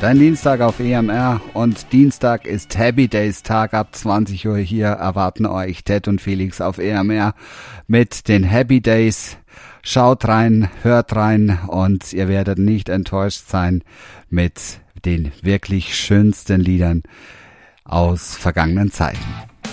Dein Dienstag auf EMR und Dienstag ist Happy Days Tag. Ab 20 Uhr hier erwarten euch Ted und Felix auf EMR mit den Happy Days. Schaut rein, hört rein und ihr werdet nicht enttäuscht sein mit den wirklich schönsten Liedern aus vergangenen Zeiten.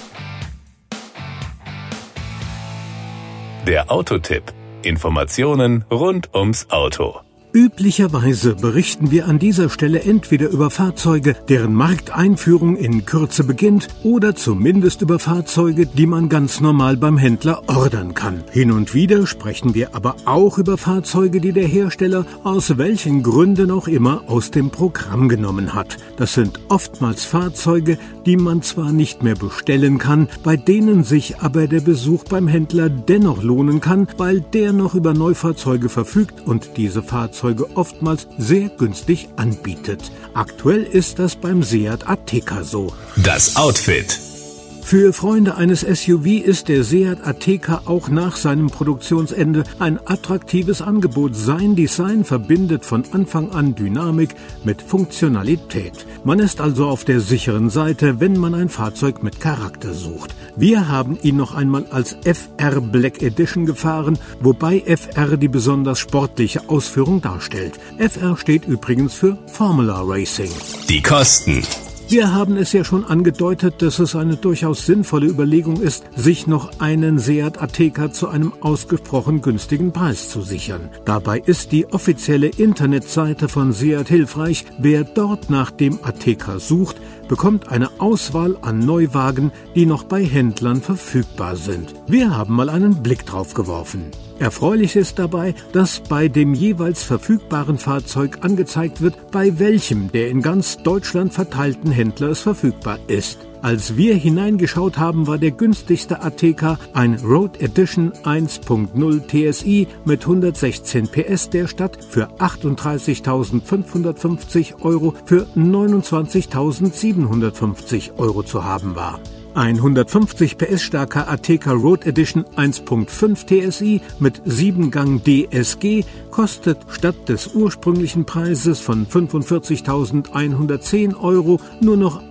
Der Autotipp. Informationen rund ums Auto. Üblicherweise berichten wir an dieser Stelle entweder über Fahrzeuge, deren Markteinführung in Kürze beginnt, oder zumindest über Fahrzeuge, die man ganz normal beim Händler ordern kann. Hin und wieder sprechen wir aber auch über Fahrzeuge, die der Hersteller aus welchen Gründen auch immer aus dem Programm genommen hat. Das sind oftmals Fahrzeuge, die man zwar nicht mehr bestellen kann, bei denen sich aber der Besuch beim Händler dennoch lohnen kann, weil der noch über Neufahrzeuge verfügt und diese Fahrzeuge oftmals sehr günstig anbietet. Aktuell ist das beim Seat Ateca so. Das Outfit. Für Freunde eines SUV ist der Seat Ateca auch nach seinem Produktionsende ein attraktives Angebot. Sein Design verbindet von Anfang an Dynamik mit Funktionalität. Man ist also auf der sicheren Seite, wenn man ein Fahrzeug mit Charakter sucht. Wir haben ihn noch einmal als FR Black Edition gefahren, wobei FR die besonders sportliche Ausführung darstellt. FR steht übrigens für Formula Racing. Die Kosten. Wir haben es ja schon angedeutet, dass es eine durchaus sinnvolle Überlegung ist, sich noch einen Seat Ateca zu einem ausgesprochen günstigen Preis zu sichern. Dabei ist die offizielle Internetseite von Seat hilfreich. Wer dort nach dem Ateca sucht, bekommt eine Auswahl an Neuwagen, die noch bei Händlern verfügbar sind. Wir haben mal einen Blick drauf geworfen. Erfreulich ist dabei, dass bei dem jeweils verfügbaren Fahrzeug angezeigt wird, bei welchem der in ganz Deutschland verteilten Händler es verfügbar ist. Als wir hineingeschaut haben, war der günstigste Ateca ein Road Edition 1.0 TSI mit 116 PS der Stadt für 38.550 € für 29.750 € zu haben war. Ein 150 PS starker Ateca Road Edition 1.5 TSI mit 7-Gang DSG kostet statt des ursprünglichen Preises von 45.110 € nur noch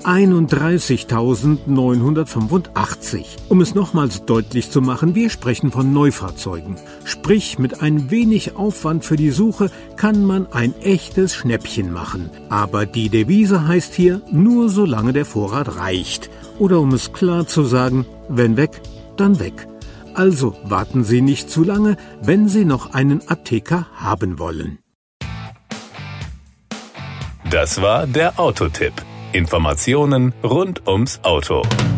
31.985. Um es nochmals deutlich zu machen, wir sprechen von Neufahrzeugen. Sprich, mit ein wenig Aufwand für die Suche kann man ein echtes Schnäppchen machen. Aber die Devise heißt hier, nur solange der Vorrat reicht. Oder um es klar zu sagen, wenn weg, dann weg. Also warten Sie nicht zu lange, wenn Sie noch einen Ateca haben wollen. Das war der Autotipp. Informationen rund ums Auto.